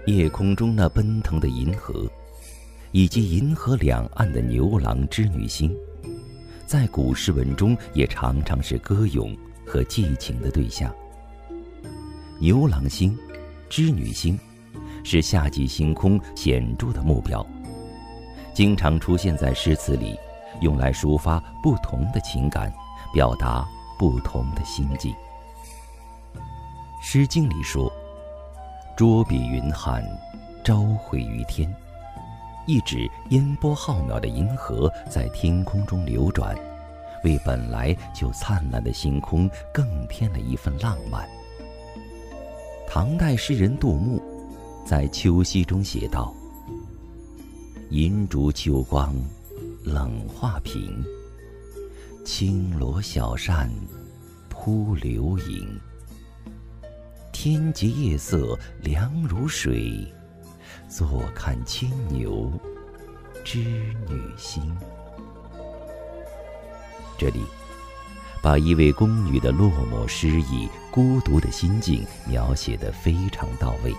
夜空中那奔腾的银河，以及银河两岸的牛郎织女星，在古诗文中也常常是歌咏和寄情的对象。牛郎星、织女星是夏季星空显著的目标，经常出现在诗词里，用来抒发不同的情感，表达不同的心境。《诗经》里说：“捉彼云汉，朝回于天”，意指烟波浩渺的银河在天空中流转，为本来就灿烂的星空更添了一份浪漫。唐代诗人杜牧在《秋夕》中写道：“银烛秋光冷画屏，轻罗小扇扑流萤。天洁夜色凉如水，坐看牵牛织女星。”这里把一位宫女的落寞失意、孤独的心境描写得非常到位。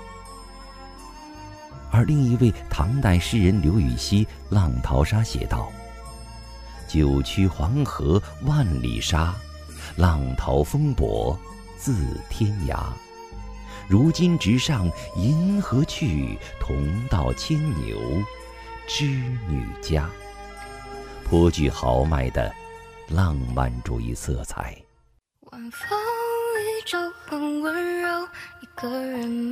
而另一位唐代诗人刘禹锡《浪淘沙》写道：“九曲黄河万里沙，浪淘风簸自天涯。如今直上银河去，同到牵牛织女家。”颇具豪迈的浪漫主义色彩。 晚风依旧很温柔，一个人